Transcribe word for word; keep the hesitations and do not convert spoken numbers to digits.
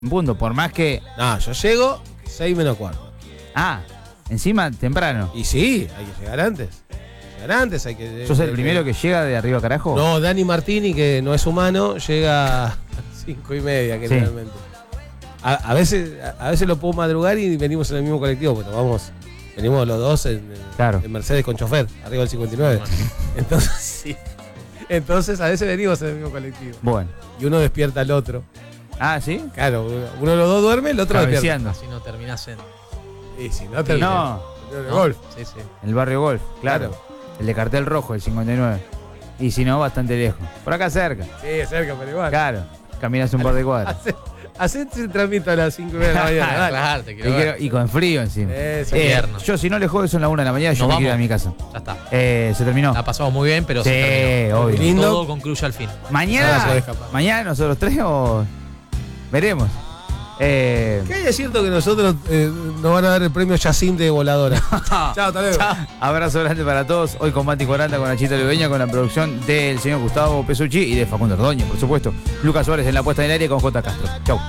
Un punto, por más que... No, yo llego seis menos cuarto. Ah, encima temprano. Y sí, hay que llegar antes. Llegar antes, hay que... ¿Sos el primero que llega de arriba carajo? No, Dani Martini, que no es humano, llega a cinco y media generalmente. Sí. A, a veces a, a veces lo puedo madrugar y venimos en el mismo colectivo, pero vamos, venimos los dos en, claro. en Mercedes con chofer, arriba del cincuenta y nueve. Bueno. Entonces, sí. Entonces a veces venimos en el mismo colectivo. Bueno. Y uno despierta al otro. Ah, ¿sí? Claro, uno de los dos duerme, el otro despierta. Si no terminás en... Y si no terminás no. en el golf. Sí, sí. El barrio Golf, claro. claro. El de cartel rojo, el cincuenta y nueve. Y si no, bastante lejos. Por acá cerca. Sí, cerca, pero igual. Claro. Caminas un par de cuadras. Hacete el trámite a las cinco y media de la mañana. Claro, te quiero y, quiero, y con frío encima. Eso, eh, yo, si no le juego eso en la una de la mañana, yo me quiero ir a mi casa. Ya está. Eh, ¿Se terminó? La pasamos muy bien, pero sí, se terminó. Obvio. Lindo. Todo concluye al fin. Mañana, mañana nosotros tres o... Veremos. Eh... ¿Qué hay de cierto que nosotros eh, nos van a dar el premio Yacine de voladora? Chao, hasta luego. Chao. Abrazo grande para todos. Hoy con Mati cuarenta, con Nachito Lubeña, con la producción del señor Gustavo Pesucci y de Facundo Ordóñez, por supuesto. Lucas Suárez en la puesta en el aire con J. Castro. Chau.